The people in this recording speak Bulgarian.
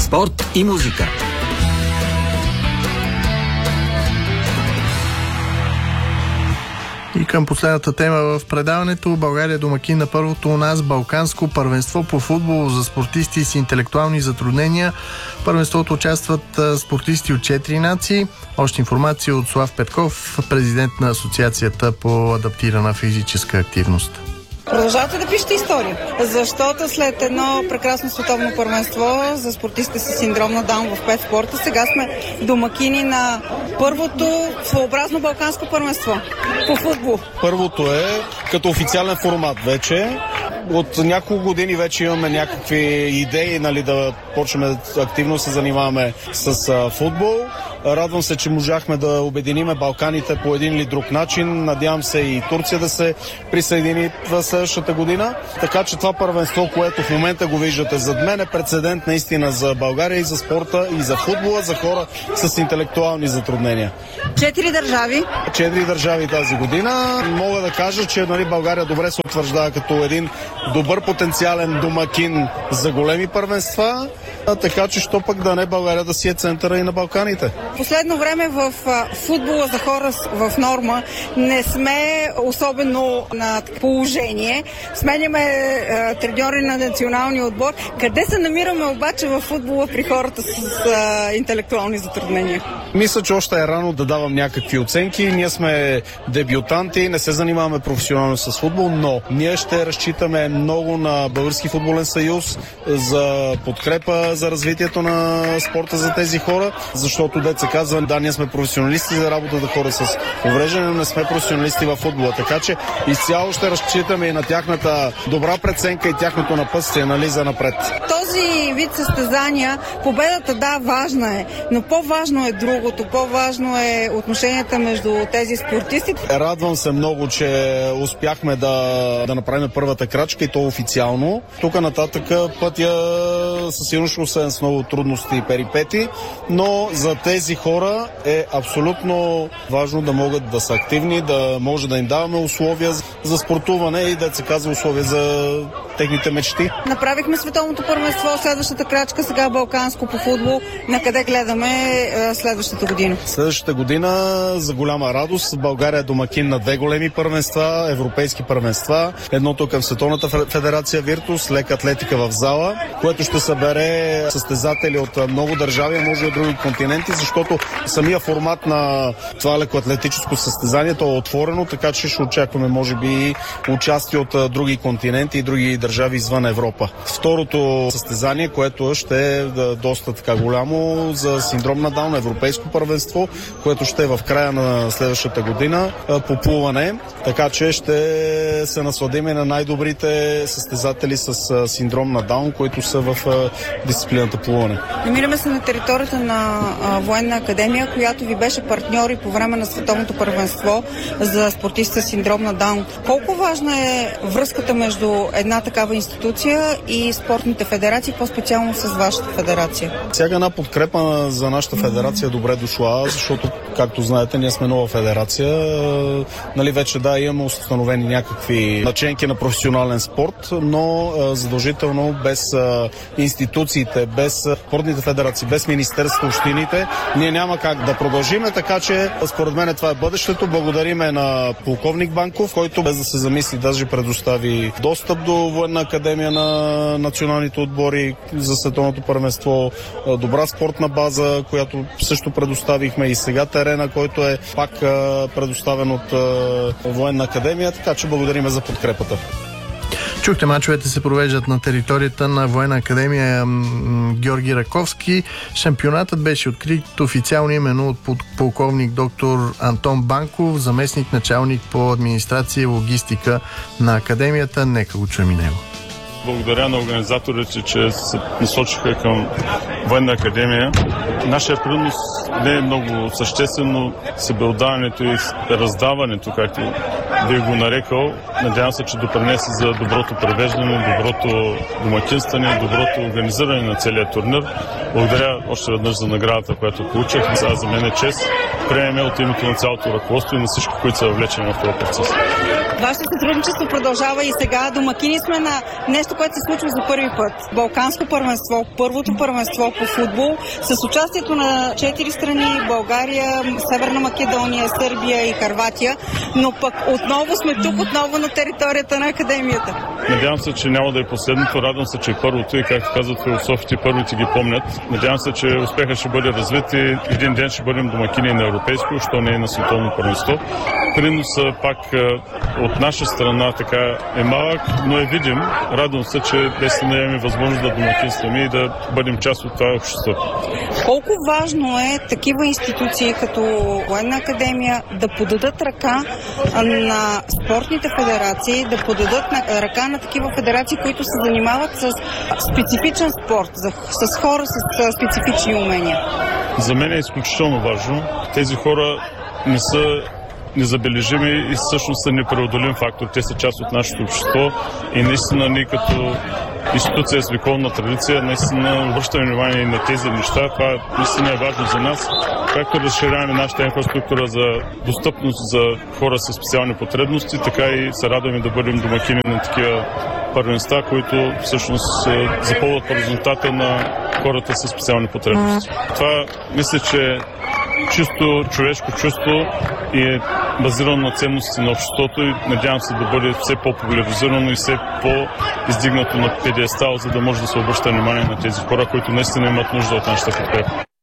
спорт и музика. И към последната тема в предаването, България домакин на първото у нас балканско първенство по футбол за спортисти с интелектуални затруднения. В първенството участват спортисти от 4 нации. Още информация от Слав Петков, президент на Асоциацията по адаптирана физическа активност. Продължавате да пишете история, защото след едно прекрасно световно първенство за спортистите с синдром на Даун в 5 спорта, сега сме домакини на първото своеобразно балканско първенство по футбол. Първото е като официален формат вече. От няколко години вече имаме някакви идеи, да почнем активно се занимаваме с футбол. Радвам се, че можахме да обединиме Балканите по един или друг начин. Надявам се и Турция да се присъедини в следващата година. Така че това първенство, което в момента го виждате зад мен, е прецедент наистина за България и за спорта, и за футбола, за хора с интелектуални затруднения. 4 държави. 4 държави тази година. Мога да кажа, че България добре се утвърждава като един добър потенциален домакин за големи първенства, така че що пък да не България да си е центъра и на Балканите. Последно време в футбола за хора в норма не сме особено на положение. Сменяме треньори на националния отбор. Къде се намираме обаче в футбола при хората с интелектуални затруднения? Мисля, че още е рано да давам някакви оценки. Ние сме дебютанти, не се занимаваме професионално с футбол, но ние ще разчитаме много на Български футболен съюз за подкрепа за развитието на спорта за тези хора, защото деца казва, да, ние сме професионалисти за работа за хора с увреждане, но не сме професионалисти във футбола. Така че изцяло ще разчитаме и на тяхната добра преценка и тяхното напътствие, за напред. Този вид състезания, победата, да, важна е, но по-важно е другото. По-важно е отношенията между тези спортисти. Радвам се много, че успяхме да направим първата крачка и то официално. Тук нататък пътя със сигурност ще осъден с много трудности и перипети, но за тези хора е абсолютно важно да могат да са активни, да може да им даваме условия за спортуване и да се казва условия за техните мечти. Направихме световното първенство, следващата крачка сега балканско по футбол. На къде гледаме следващата година? Следващата година, за голяма радост, България е домакин на 2 големи първенства, европейски първенства. Едното към Световната федерация Виртус, лека атлетика в зала, което ще събере състезатели от много държави, а може и от други континенти, защото самия формат на това лекоатлетическо състезание то е отворено, така че ще очакваме може би участие от други континенти и други държави извън Европа. Второто състезание, което ще е доста така голямо за синдром на Даун, европейско първенство, което ще е в края на следващата година по плуване, така че ще се насладим на най-добрите състезатели с синдром на Даун, които са в дисциплината плуване. Намираме се на територията на Военна академия, която ви беше партньор и по време на световното първенство за спортисти с синдром на Даун. Колко важна е връзката между една такава институция и спортните федерации, по-специално с вашата федерация? Всяка една подкрепа за нашата федерация е добре дошла, защото, както знаете, ние сме нова федерация. Вече имаме установени някакви наченки на професионален спорт, но задължително без институциите, без спортните федерации, без министерството, общините, ние няма как да продължиме, така че според мен това е бъдещето. Благодариме на полковник Банков, който без да се замисли даже предостави достъп до Военна академия на националните отбори за световното първенство, добра спортна база, която също предоставихме, и сега терена, който е пак предоставен от Военна академия, така че благодариме за подкрепата. Чухте, мачовете се провеждат на територията на Военна академия Георги Раковски. Шампионатът беше открит официално именно от полковник доктор Антон Банков, заместник началник по администрация и логистика на академията. Нека го чуем и него. Благодаря на организаторите, че се насочиха към Военна академия. Нашия принос не е много съществено. Събелдаването и раздаването, както бих го нарекал, надявам се, че допринесе за доброто превеждане, доброто домакинстване, доброто организиране на целия турнир. Благодаря още веднъж за наградата, която получих. Сега за мен е чест. Приемаме от името на цялото ръководство и на всички, които са въвлечени в този процес. Вашето сътрудничество продължава и сега. Домакини сме на нещо, което се случва за първи път. Балканско първенство, първото първенство по футбол, с участието на 4 страни – България, Северна Македония, Сърбия и Хърватия, но пък отново сме тук, отново на територията на Академията. Надявам се, че няма да е последното. Радвам се, че е първото и, както казват философите, първите ги помнят. Надявам се, че успехът ще бъде развит и един ден ще бъдем домакини на европейско, що не е на световно първенство. Приносът пак от наша страна така е малък, но е видим. Радвам се, че наистина имаме възможност да домакинстваме и да бъдем част от това общество. Колко важно е такива институции като Военна академия да подадат ръка на спортните федерации, да подадат ръка на такива федерации, които се занимават с специфичен спорт, с хора с специфични умения? За мен е изключително важно. Тези хора не са незабележими и всъщност са непреодолим фактор. Те са част от нашето общество и наистина ние като институция с вековна традиция наистина обръщаме внимание на тези неща. Това наистина е важно за нас, както разширяваме нашата инфраструктура за достъпност за хора с специални потребности, така и се радваме да бъдем домакини на такива първенства, които всъщност запълват празнота на хората с специални потребности. Това мисля, че чисто човешко чувство и е базирано на ценности на обществото и надявам се да бъде все по-популяризирано и все по-издигнато на педестал, за да може да се обръща внимание на тези хора, които наистина имат нужда от нашата подкрепа.